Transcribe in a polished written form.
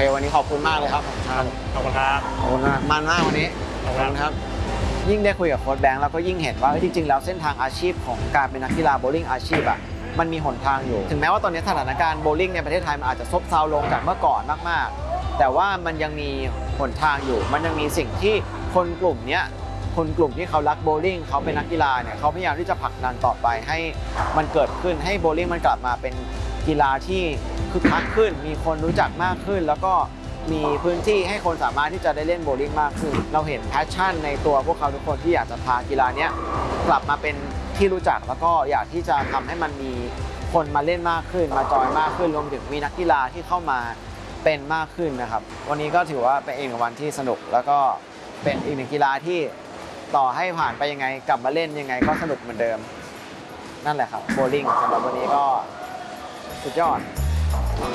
วันนี้ขอบคุณมากเลยครับขอบคุณครับขอบคุณมากมันมากวันนี้ขอบคุณครับยิ่งได้คุยกับโค้ชแบงค์แล้วก็ยิ่งเห็นว่าจริงๆแล้วเส้นทางอาชีพของการเป็นนักกีฬาโบว์ลิ่งอาชีพอ่ะมันมีหนทางอยู่ถึงแม้ว่าตอนนี้สถานการณ์โบว์ลิ่งในประเทศไทยมันอาจจะซบเซาลงจากเมื่อก่อนมากๆแต่ว่ามันยังมีหนทางอยู่มันยังมีสิ่งที่คนกลุ่มนี้คนกลุ่มที่เขารักโบว์ลิ่งเขาเป็นนักกีฬาเนี่ยเขาพยายามที่จะผลักดันต่อไปให้มันเกิดขึ้นให้โบว์ลิ่งมันกลับมาเป็นกีฬาที่คึกคักขึ้นมีคนรู้จักมากขึ้นแล้วก็มีพื้นที่ให้คนสามารถที่จะได้เล่นโบว์ลิ่งมากขึ้นเราเห็นแพชชั่นในตัวพวกเขาทุกคนที่อยากจะพากีฬานี้กลับมาเป็นที่รู้จักแล้วก็อยากที่จะทำให้มันมีคนมาเล่นมากขึ้นมาจอยมากขึ้นรวมถึงมีนักกีฬาที่เข้ามาเป็นมากขึ้นนะครับวันนี้ก็ถือว่าเป็นอีกหนึ่งวันที่สนุกแล้วก็เป็นอีกหนึ่งกีฬาที่ต่อให้ผ่านไปยังไงกลับมาเล่นยังไงก็สนุกเหมือนเดิมนั่นแหละครับโบว์ลิ่งสำหรับวันนี้ก็สุดยอด